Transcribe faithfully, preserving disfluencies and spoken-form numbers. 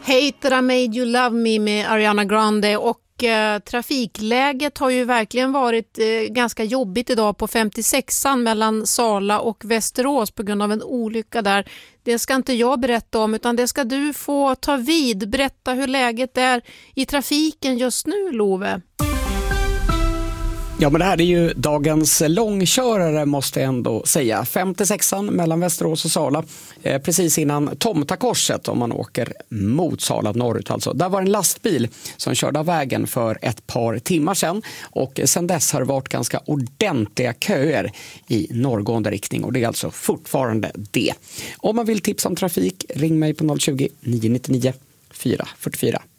Hate That I Made You Love Me med Ariana Grande. Och eh, trafikläget har ju verkligen varit eh, ganska jobbigt idag på femtiosexan mellan Sala och Västerås på grund av en olycka där. Det ska inte jag berätta om, utan det ska du få ta vid. Berätta hur läget är i trafiken just nu, Love. Ja, men det här är ju dagens långkörare, måste jag ändå säga. femtiosexan mellan Västerås och Sala, eh, precis innan Tomtakorset om man åker mot Sala norrut alltså. Där var en lastbil som körde av vägen för ett par timmar sedan, och sedan dess har det varit ganska ordentliga köer i norrgående riktning, och det är alltså fortfarande det. Om man vill tipsa om trafik, ring mig på noll tjugo, nio nio nio, fyra fyra fyra.